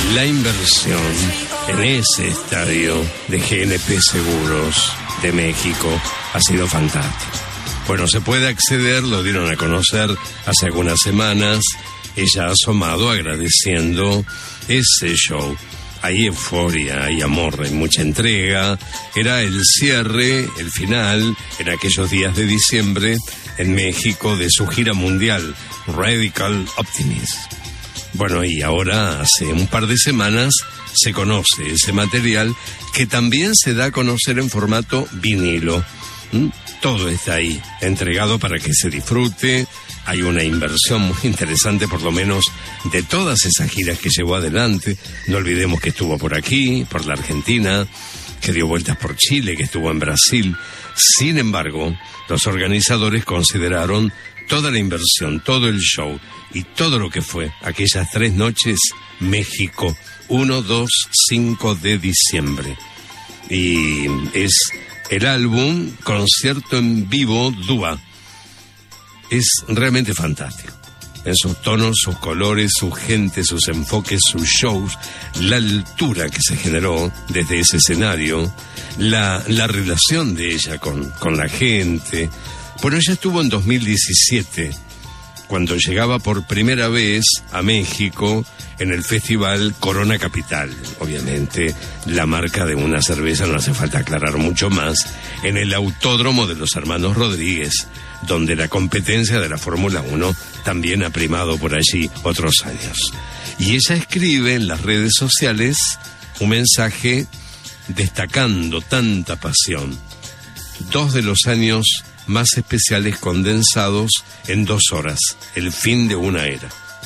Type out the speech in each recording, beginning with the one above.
La inversión en ese estadio de GNP Seguros de México ha sido fantástico. Bueno, se puede acceder, lo dieron a conocer hace algunas semanas. Ella ha asomado agradeciendo ese show. Hay euforia, hay amor, hay mucha entrega. Era el cierre, el final, en aquellos días de diciembre en México de su gira mundial, Radical Optimism. Bueno, y ahora hace un par de semanas se conoce ese material que también se da a conocer en formato vinilo. Todo está ahí, entregado para que se disfrute. Hay una inversión muy interesante, por lo menos, de todas esas giras que llevó adelante. No olvidemos que estuvo por aquí, por la Argentina, que dio vueltas por Chile, que estuvo en Brasil. Sin embargo, los organizadores consideraron toda la inversión, todo el show y todo lo que fue aquellas 3 noches México, 1, 2, 5 de diciembre. Y es el álbum Concierto en Vivo Dua. Es realmente fantástico. En sus tonos, sus colores, su gente, sus enfoques, sus shows, la altura que se generó desde ese escenario, la relación de ella con la gente. Bueno, ella estuvo en 2017, cuando llegaba por primera vez a México en el festival Corona Capital. Obviamente, la marca de una cerveza, no hace falta aclarar mucho más, en el Autódromo de los Hermanos Rodríguez, donde la competencia de la Fórmula 1 también ha primado por allí otros años. Y ella escribe en las redes sociales un mensaje destacando tanta pasión. 2 de los años más especiales condensados en 2 horas, el fin de una era.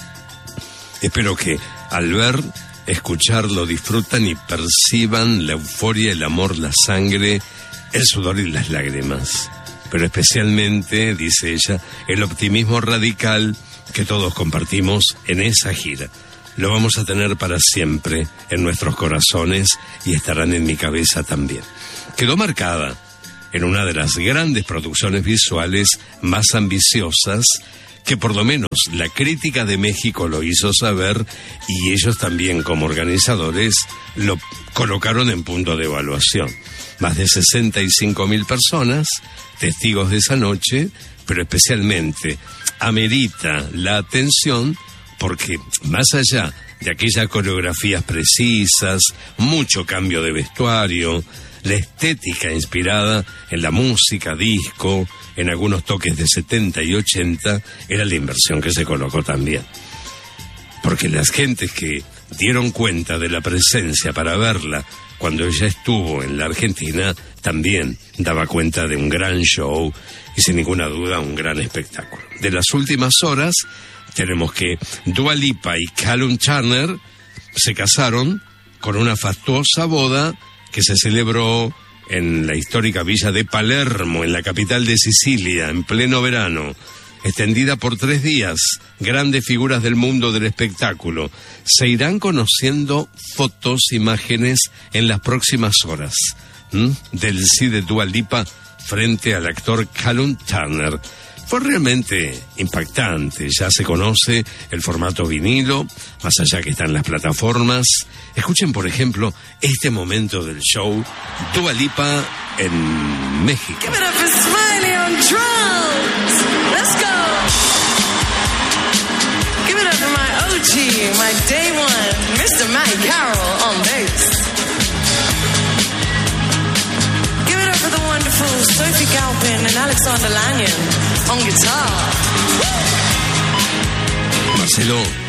Espero que al ver, escucharlo, disfrutan y perciban la euforia, el amor, la sangre, el sudor y las lágrimas. Pero especialmente, dice ella, el optimismo radical que todos compartimos en esa gira. Lo vamos a tener para siempre en nuestros corazones y estarán en mi cabeza también. Quedó marcada en una de las grandes producciones visuales más ambiciosas que por lo menos la crítica de México lo hizo saber, y ellos también como organizadores lo colocaron en punto de evaluación. Más de 65,000 personas, testigos de esa noche, pero especialmente amerita la atención porque más allá de aquellas coreografías precisas, mucho cambio de vestuario, la estética inspirada en la música, disco, en algunos toques de 70 y 80, era la inversión que se colocó también. Porque las gentes que dieron cuenta de la presencia para verla cuando ella estuvo en la Argentina, también daba cuenta de un gran show y sin ninguna duda un gran espectáculo. De las últimas horas tenemos que Dua Lipa y Callum Turner se casaron con una fastuosa boda que se celebró en la histórica villa de Palermo, en la capital de Sicilia, en pleno verano, extendida por 3 días. Grandes figuras del mundo del espectáculo. Se irán conociendo fotos, imágenes en las próximas horas del sí de Dua Lipa frente al actor Callum Turner. Fue realmente impactante. Ya se conoce el formato vinilo, más allá que están las plataformas. Escuchen, por ejemplo, este momento del show, Dua Lipa en México. Give it up for Smiley on drums. Let's go. Give it up for my OG, my day one, Mr. Matty Carroll on bass. Give it up for the wonderful Sophie Galpin and Alexander Lanyon on guitar. Marcelo,